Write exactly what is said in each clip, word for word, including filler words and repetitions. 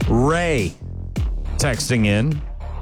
Ray texting in.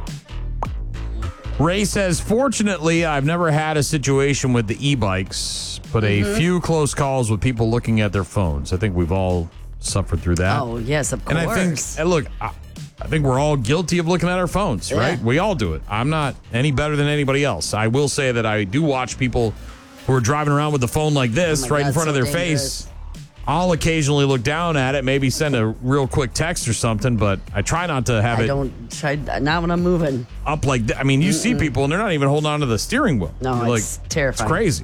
Ray says, fortunately, I've never had a situation with the e-bikes, but a Mhm. few close calls with people looking at their phones. I think we've all suffered through that. Oh, yes, of course. And I think, and look, I, I think we're all guilty of looking at our phones, Yeah. right? We all do it. I'm not any better than anybody else. I will say that I do watch people who are driving around with the phone like this Oh my right in God, front of so their dangerous. face. I'll occasionally look down at it, maybe send a real quick text or something, but I try not to have I it don't try, not when I'm moving. up like that. I mean, you see people and they're not even holding on to the steering wheel. No, You're it's like, terrifying. It's crazy.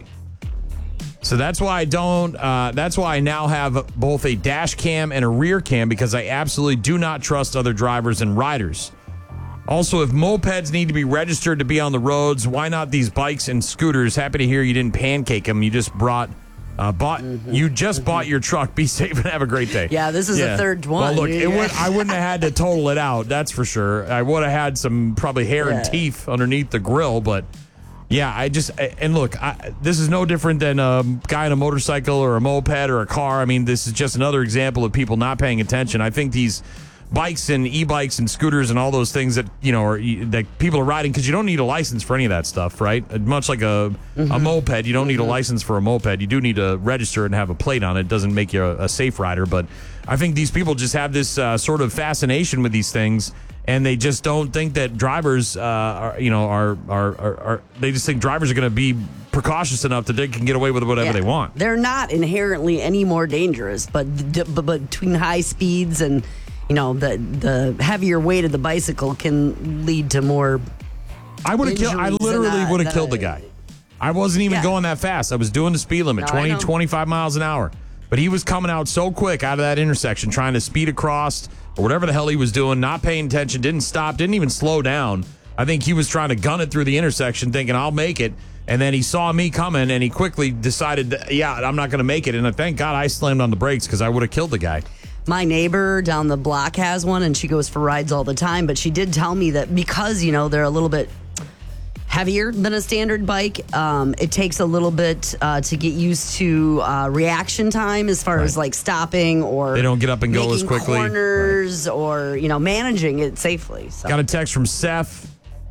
So that's why I don't, uh, that's why I now have both a dash cam and a rear cam, because I absolutely do not trust other drivers and riders. Also, if mopeds need to be registered to be on the roads, why not these bikes and scooters? Happy to hear you didn't pancake them. You just brought, uh, bought, Mm-hmm. you just bought your truck. Be safe and have a great day. Yeah, this is the third one. Well, look, it Yeah. would, I wouldn't have had to total it out. That's for sure. I would have had some probably hair and Yeah. teeth underneath the grill, but yeah, I just, and look, I, this is no different than a guy on a motorcycle or a moped or a car. I mean, this is just another example of people not paying attention. I think these bikes and e-bikes and scooters and all those things that, you know, are, that people are riding, because you don't need a license for any of that stuff, right? Much like a, Mm-hmm. a moped, you don't need a license for a moped. You do need to register and have a plate on it. It doesn't make you a, a safe rider, but I think these people just have this uh, sort of fascination with these things, and they just don't think that drivers, uh, are, you know, are, are, are, are, they just think drivers are going to be precautious enough that they can get away with whatever Yeah. they want. They're not inherently any more dangerous, but, d- but but between high speeds and, you know, the the heavier weight of the bicycle can lead to more. I would have killed, I injuries than, literally uh, would have than killed the a- guy. I wasn't even Yeah. going that fast. I was doing the speed limit, No, I twenty, know. twenty-five miles an hour. But he was coming out so quick out of that intersection, trying to speed across or whatever the hell he was doing, not paying attention, didn't stop, didn't even slow down. I think he was trying to gun it through the intersection, thinking, I'll make it. And then he saw me coming, and he quickly decided, that, yeah, I'm not going to make it. And thank God I slammed on the brakes, because I would have killed the guy. My neighbor down the block has one, and she goes for rides all the time. But she did tell me that because, you know, they're a little bit heavier than a standard bike, um, it takes a little bit uh, to get used to uh, reaction time as far Right. as like stopping or They don't get up and go as making quickly. corners or, you know, managing it safely. So. Got a text from Seth.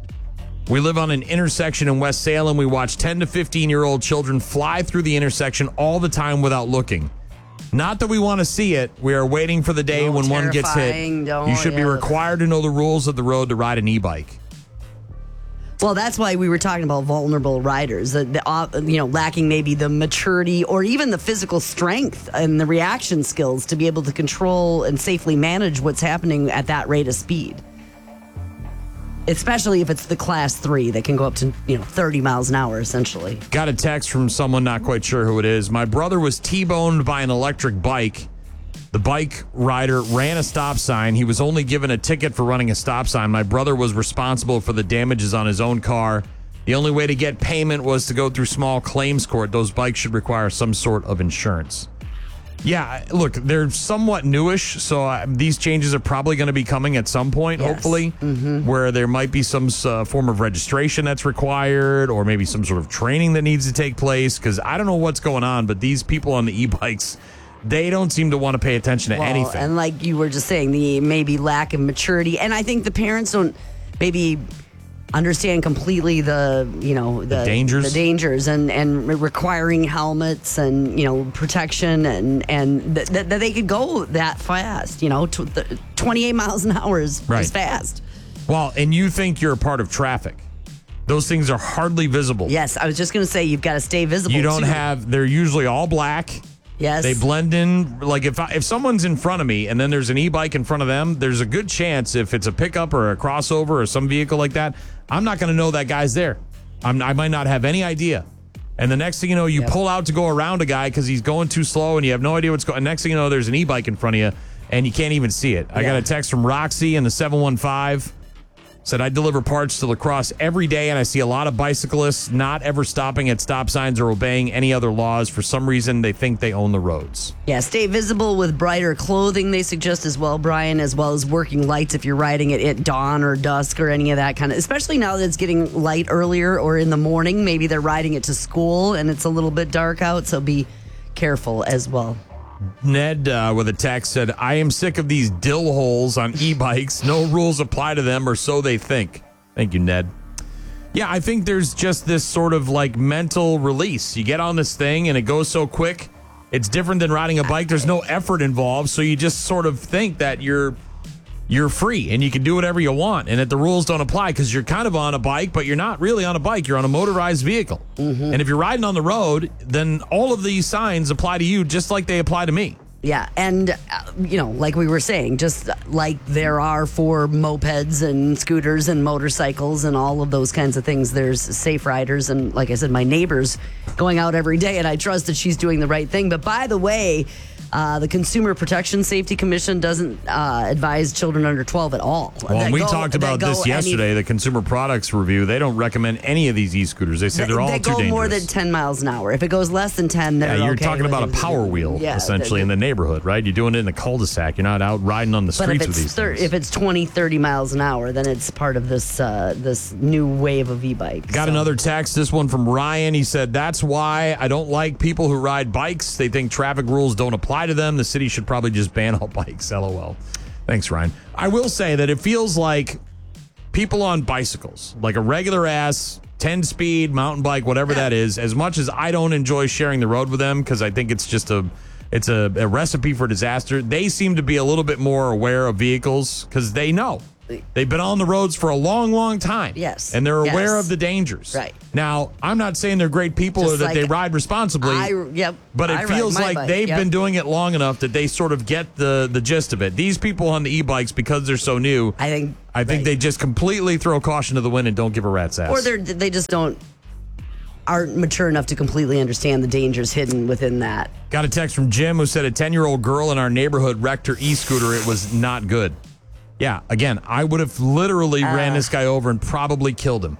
We live on an intersection in West Salem. We watch ten to fifteen-year-old children fly through the intersection all the time without looking. Not that we want to see it. We are waiting for the day No, when one gets hit. terrifying. Don't- You should be yeah. required to know the rules of the road to ride an e-bike. Well, that's why we were talking about vulnerable riders, the, the, uh, you know, lacking maybe the maturity or even the physical strength and the reaction skills to be able to control and safely manage what's happening at that rate of speed. Especially if it's the class three that can go up to, you know, thirty miles an hour, essentially. Got a text from someone, not quite sure who it is. My brother was T-boned by an electric bike. The bike rider ran a stop sign. He was only given a ticket for running a stop sign. My brother was responsible for the damages on his own car. The only way to get payment was to go through small claims court. Those bikes should require some sort of insurance. Yeah, look, they're somewhat newish, so uh, these changes are probably going to be coming at some point, Yes. hopefully, where there might be some uh, form of registration that's required, or maybe some sort of training that needs to take place, because I don't know what's going on, but these people on the e-bikes, they don't seem to want to pay attention to Well, anything. and like you were just saying, the maybe lack of maturity. And I think the parents don't maybe understand completely the, you know, the, The dangers? the dangers and, and re- requiring helmets and, you know, protection and, and th- th- that they could go that fast, you know, tw- th- twenty-eight miles an hour is, Right. is fast. Well, and you think you're a part of traffic. Those things are hardly visible. Yes, I was just going to say you've got to stay visible. You don't too. have, they're usually all black. Yes. They blend in. Like if I, if someone's in front of me and then there's an e-bike in front of them, there's a good chance if it's a pickup or a crossover or some vehicle like that, I'm not going to know that guy's there. I'm, I might not have any idea. And the next thing you know, you Yep. pull out to go around a guy because he's going too slow and you have no idea what's going. Next thing you know, there's an e-bike in front of you and you can't even see it. I got Yeah. a text from Roxy in the seven one five. Said, I deliver parts to La Crosse every day, and I see a lot of bicyclists not ever stopping at stop signs or obeying any other laws. For some reason, they think they own the roads. Yeah, stay visible with brighter clothing, they suggest as well, Brian, as well as working lights if you're riding it at dawn or dusk or any of that kind of, especially now that it's getting light earlier or in the morning. Maybe they're riding it to school and it's a little bit dark out, so be careful as well. Ned uh, with a text said, I am sick of these dill holes on e-bikes. No rules apply to them, or so they think. Thank you, Ned. Yeah, I think there's just this sort of like mental release. You get on this thing and it goes so quick. It's different than riding a bike. There's no effort involved. So you just sort of think that you're you're free and you can do whatever you want and that the rules don't apply because you're kind of on a bike, but you're not really on a bike. You're on a motorized vehicle. Mm-hmm. And if you're riding on the road, then all of these signs apply to you just like they apply to me. Yeah, and, uh, you know, like we were saying, just like there are for mopeds and scooters and motorcycles and all of those kinds of things, there's safe riders. And like I said, my neighbor's going out every day, and I trust that she's doing the right thing. But by the way, uh, the Consumer Protection Safety Commission doesn't uh, advise children under twelve at all. Well, and we go, talked about this yesterday, any, the Consumer Products Review. They don't recommend any of these e-scooters. They say they're all they too go dangerous. more than ten miles an hour. If it goes less than ten, they're yeah, you're okay talking about a it. power wheel, yeah, essentially, the, in the neighborhood, right? You're doing it in the cul-de-sac. You're not out riding on the but streets if with it's these thir- things. if it's twenty, thirty miles an hour, then it's part of this uh, this new wave of e-bikes. Got so. another text, this one from Ryan. He said, that's why I don't like people who ride bikes. They think traffic rules don't apply to them. The city should probably just ban all bikes. LOL. Thanks, Ryan. I will say that it feels like people on bicycles, like a regular ass ten-speed mountain bike, whatever that is, as much as I don't enjoy sharing the road with them because I think it's just a it's a, a recipe for disaster, they seem to be a little bit more aware of vehicles because they know. They've been on the roads for a long, long time. Yes. And they're aware yes. of the dangers. Right. Now, I'm not saying they're great people Just or that like they ride responsibly. I, yep, but it I feels ride my like bike, they've yep. been doing it long enough that they sort of get the, the gist of it. These people on the e-bikes, because they're so new, I think I think right. they just completely throw caution to the wind and don't give a rat's ass. Or they they just don't aren't mature enough to completely understand the dangers hidden within that. Got a text from Jim who said a ten-year-old girl in our neighborhood wrecked her e-scooter. It was not good. Yeah, again, I would have literally uh, ran this guy over and probably killed him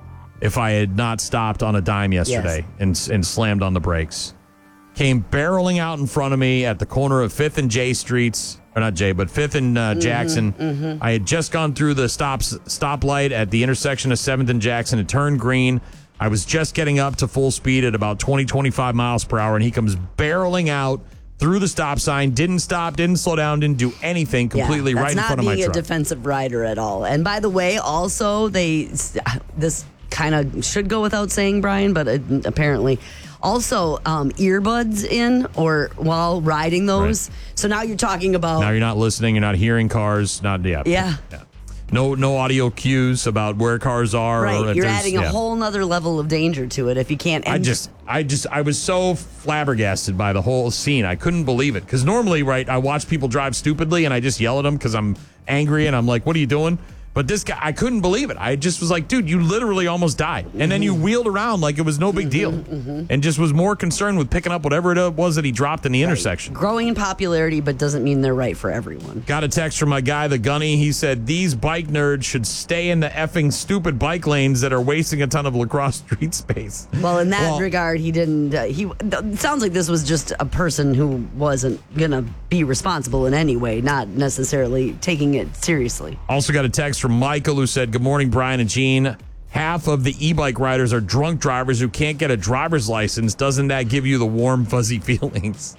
if I had not stopped on a dime yesterday yes. and, and slammed on the brakes. Came barreling out in front of me at the corner of fifth and J Streets, or not J, but fifth and uh, mm-hmm, Jackson. Mm-hmm. I had just gone through the stops stoplight at the intersection of seventh and Jackson. It turned green. I was just getting up to full speed at about twenty, twenty-five miles per hour, and he comes barreling out through the stop sign, didn't stop, didn't slow down, didn't do anything, completely yeah, right in front of my truck. That's not being a defensive rider at all. And by the way, also, they this kind of should go without saying, Brian, but it, apparently, also um, earbuds in or while riding those. Right. So now you're talking about... Now you're not listening, you're not hearing cars, not... Yeah. Yeah. yeah. No no audio cues about where cars are. Right, or you're adding a yeah. whole nother level of danger to it if you can't. I just, I just, I was so flabbergasted by the whole scene. I couldn't believe it. Because normally, right, I watch people drive stupidly and I just yell at them because I'm angry and I'm like, what are you doing? But this guy, I couldn't believe it. I just was like, dude, you literally almost died. And mm-hmm. then you wheeled around like it was no big mm-hmm, deal. Mm-hmm. And just was more concerned with picking up whatever it was that he dropped in the right. intersection. Growing in popularity, but doesn't mean they're right for everyone. Got a text from my guy, the Gunny. He said, these bike nerds should stay in the effing stupid bike lanes that are wasting a ton of lacrosse street space. Well, in that well, regard, he didn't. Uh, he it sounds like this was just a person who wasn't going to be responsible in any way, not necessarily taking it seriously. Also got a text from Michael who said, good morning, Brian and Gene. Half of the e-bike riders are drunk drivers who can't get a driver's license. Doesn't that give you the warm, fuzzy feelings?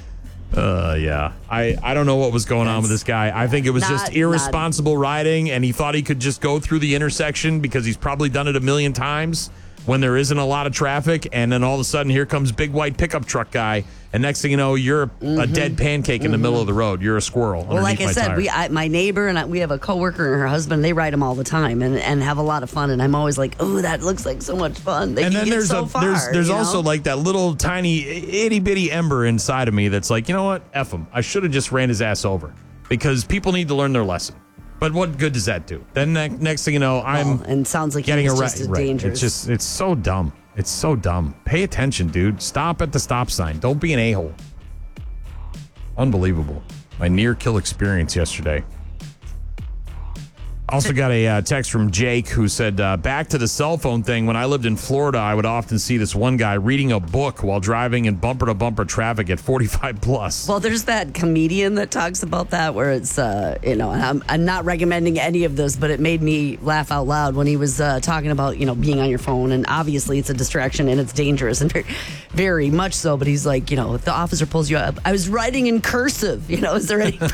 Uh, yeah. I, I don't know what was going That's, on with this guy. I think it was not, just irresponsible not. riding, and he thought he could just go through the intersection because he's probably done it a million times when there isn't a lot of traffic, and then all of a sudden here comes big white pickup truck guy, and next thing you know, you're mm-hmm. a dead pancake in mm-hmm. the middle of the road. You're a squirrel. Well, like I said, tire. we I, my neighbor and I, we have a coworker and her husband. They ride them all the time and, and have a lot of fun. And I'm always like, oh, that looks like so much fun. They and can then get there's so a far, there's there's you also know? like that little tiny itty bitty ember inside of me that's like, you know what, F him. I should have just ran his ass over because people need to learn their lesson. But what good does that do? Then ne- next thing you know, I'm well, and sounds like getting he was a just as right. dangerous. It's just it's so dumb. It's so dumb. Pay attention, dude. Stop at the stop sign. Don't be an a-hole. Unbelievable. My near kill experience yesterday. Also got a uh, text from Jake who said, uh, back to the cell phone thing. When I lived in Florida, I would often see this one guy reading a book while driving in bumper-to-bumper traffic at forty-five plus. Well, there's that comedian that talks about that where it's, uh, you know, and I'm, I'm not recommending any of this, but it made me laugh out loud when he was uh, talking about, you know, being on your phone. And obviously it's a distraction and it's dangerous and very, very much so. But he's like, you know, if the officer pulls you up, I was writing in cursive. You know, is there any...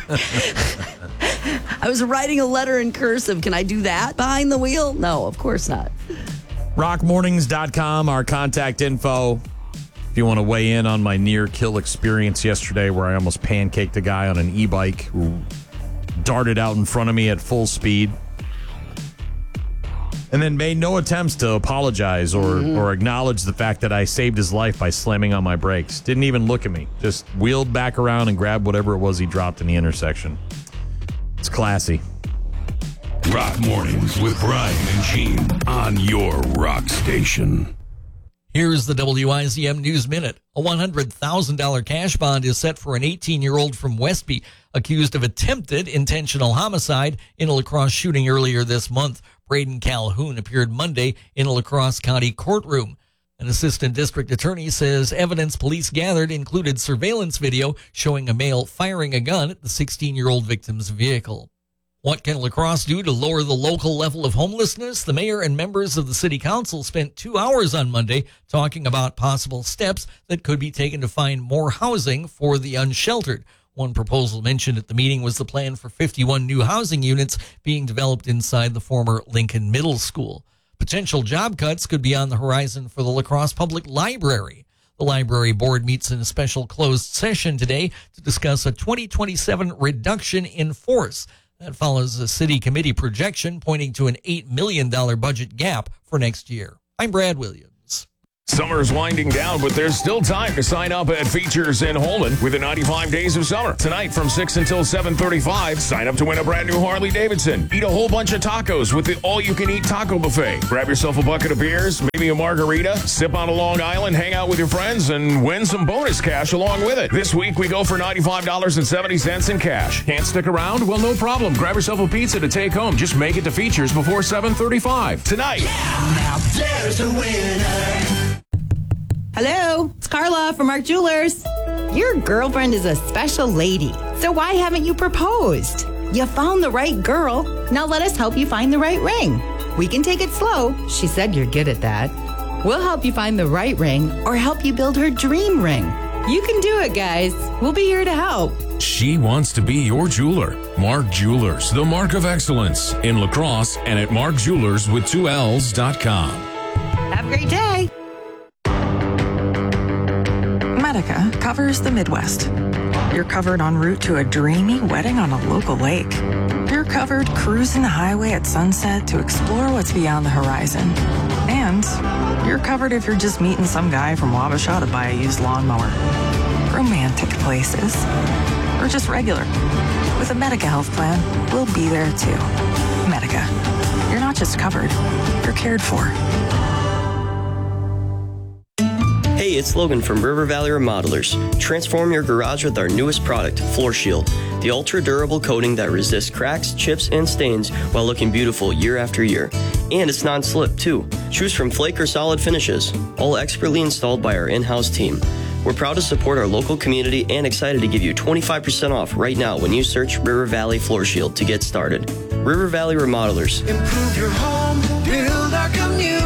I was writing a letter in cursive. Can I do that behind the wheel? No, of course not. rock mornings dot com, our contact info. If you want to weigh in on my near kill experience yesterday where I almost pancaked a guy on an e-bike who darted out in front of me at full speed and then made no attempts to apologize or, mm-hmm. or acknowledge the fact that I saved his life by slamming on my brakes. Didn't even look at me. Just wheeled back around and grabbed whatever it was he dropped in the intersection. It's classy. Rock Mornings with Brian and Gene on your rock station. Here's the W I Z M News Minute. A one hundred thousand dollars cash bond is set for an eighteen-year-old from Westby accused of attempted intentional homicide in a La Crosse shooting earlier this month. Braden Calhoun appeared Monday in a La Crosse County courtroom. An assistant district attorney says evidence police gathered included surveillance video showing a male firing a gun at the sixteen-year-old victim's vehicle. What can La Crosse do to lower the local level of homelessness? The mayor and members of the city council spent two hours on Monday talking about possible steps that could be taken to find more housing for the unsheltered. One proposal mentioned at the meeting was the plan for fifty-one new housing units being developed inside the former Lincoln Middle School. Potential job cuts could be on the horizon for the La Crosse Public Library. The library board meets in a special closed session today to discuss a twenty twenty-seven reduction in force. That follows a city committee projection pointing to an eight million dollars budget gap for next year. I'm Brad Williams. Summer's winding down, but there's still time to sign up at Features in Holman with the ninety-five Days of Summer. Tonight from six until seven thirty-five, sign up to win a brand new Harley Davidson. Eat a whole bunch of tacos with the all-you-can-eat taco buffet. Grab yourself a bucket of beers, maybe a margarita, sip on a Long Island, hang out with your friends, and win some bonus cash along with it. This week we go for ninety-five dollars and seventy cents in cash. Can't stick around? Well, no problem. Grab yourself a pizza to take home. Just make it to Features before seven thirty-five. Tonight. Now there's a winner. Hello, it's Carla from Mark Jewelers. Your girlfriend is a special lady, so why haven't you proposed? You found the right girl. Now let us help you find the right ring. We can take it slow. She said you're good at that. We'll help you find the right ring or help you build her dream ring. You can do it, guys. We'll be here to help. She wants to be your jeweler. Mark Jewelers, the mark of excellence in La Crosse and at mark jewelers with two L's dot com. Have a great day. Medica covers the Midwest. You're covered en route to a dreamy wedding on a local lake. You're covered cruising the highway at sunset to explore what's beyond the horizon. And you're covered if you're just meeting some guy from Wabasha to buy a used lawnmower. Romantic places. Or just regular. With a Medica health plan, we'll be there too. Medica. You're not just covered, you're cared for. Hey, it's Logan from River Valley Remodelers. Transform your garage with our newest product, Floor Shield. The ultra-durable coating that resists cracks, chips, and stains while looking beautiful year after year. And it's non-slip, too. Choose from flake or solid finishes, all expertly installed by our in-house team. We're proud to support our local community and excited to give you twenty-five percent off right now when you search River Valley Floor Shield to get started. River Valley Remodelers. Improve your home, build our community.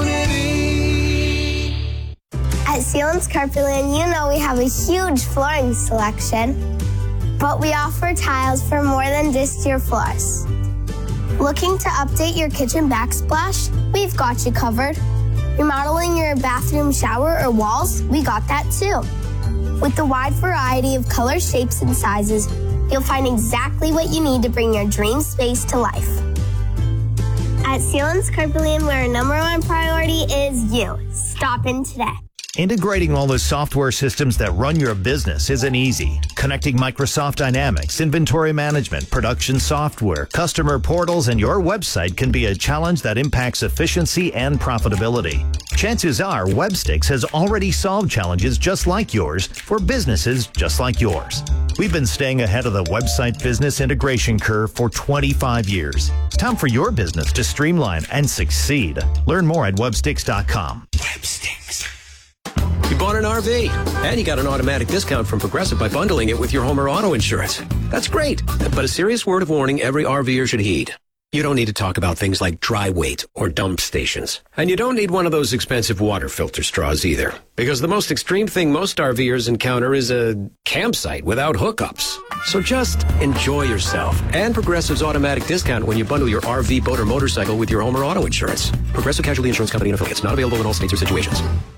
At Sealands Carpetland, you know we have a huge flooring selection, but we offer tiles for more than just your floors. Looking to update your kitchen backsplash? We've got you covered. Remodeling your bathroom shower or walls? We got that too. With the wide variety of colors, shapes, and sizes, you'll find exactly what you need to bring your dream space to life. At Sealands Carpetland, where our number one priority is you. Stop in today. Integrating all the software systems that run your business isn't easy. Connecting Microsoft Dynamics, inventory management, production software, customer portals, and your website can be a challenge that impacts efficiency and profitability. Chances are Webstix has already solved challenges just like yours for businesses just like yours. We've been staying ahead of the website business integration curve for twenty-five years. It's time for your business to streamline and succeed. Learn more at webstix dot com. Webstix. You bought an R V, and you got an automatic discount from Progressive by bundling it with your home or auto insurance. That's great, but a serious word of warning every RVer should heed. You don't need to talk about things like dry weight or dump stations. And you don't need one of those expensive water filter straws either. Because the most extreme thing most RVers encounter is a campsite without hookups. So just enjoy yourself and Progressive's automatic discount when you bundle your R V, boat, or motorcycle with your home or auto insurance. Progressive Casualty Insurance Company and affiliates. Not available in all states or situations.